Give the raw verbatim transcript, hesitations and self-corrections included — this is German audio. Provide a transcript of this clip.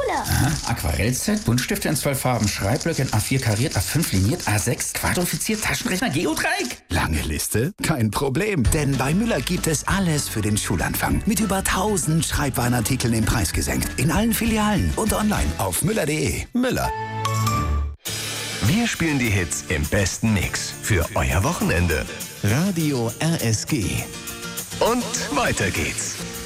Schule. Aha. Aquarellset, Buntstifte in zwölf Farben, Schreibblöcke in A vier kariert, A fünf liniert, A sechs quadrifiziert, Taschenrechner, Geodreieck. Lange Liste? Kein Problem, denn bei Müller gibt es alles für den Schulanfang. Mit über tausend Schreibwarenartikeln im Preis gesenkt. In allen Filialen und online auf müller punkt de. Müller. Wir spielen die Hits im besten Mix für euer Wochenende. Radio R S G. Und weiter geht's.